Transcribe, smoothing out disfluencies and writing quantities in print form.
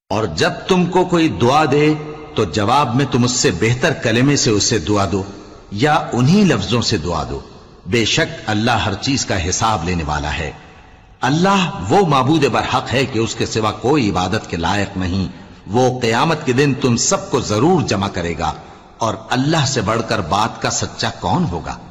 और जब तुमको कोई दुआ दे तो जवाब में तुम उससे बेहतर कलमे से उसे दुआ दो या उन्हीं लफ्जों से दुआ दो। बेशक अल्लाह हर चीज का हिसाब लेने वाला है। अल्लाह वो माबूद बरहक है कि उसके सिवा कोई इबादत के लायक नहीं। वो क़यामत के दिन तुम सबको जरूर जमा करेगा और अल्लाह से बढ़कर बात का सच्चा कौन होगा।